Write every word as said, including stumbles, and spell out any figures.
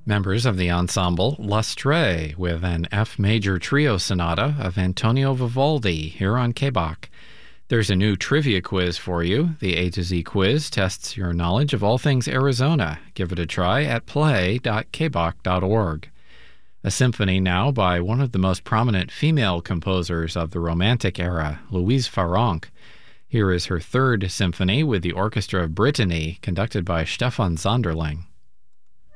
Members of the ensemble Lustre with an F major trio sonata of Antonio Vivaldi here on K B O C. There's a new trivia quiz for you. The A to Z quiz tests your knowledge of all things Arizona. Give it a try at play dot k b o c dot org. A symphony now by one of the most prominent female composers of the Romantic era, Louise Farrenc. Here is her third symphony with the Orchestra of Brittany, conducted by Stefan Zonderling.